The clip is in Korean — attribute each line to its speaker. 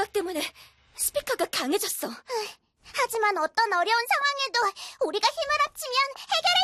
Speaker 1: 생각 때문에 스피커가 강해졌어.
Speaker 2: 하지만 어떤 어려운 상황에도 우리가 힘을 합치면 해결할